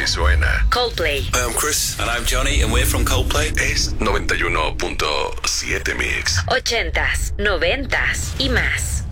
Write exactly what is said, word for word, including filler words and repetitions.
Así suena Coldplay. Hi, I'm Chris. And I'm Johnny, and we're from Coldplay. es noventa y uno punto siete Mix. Ochentas, noventas y más.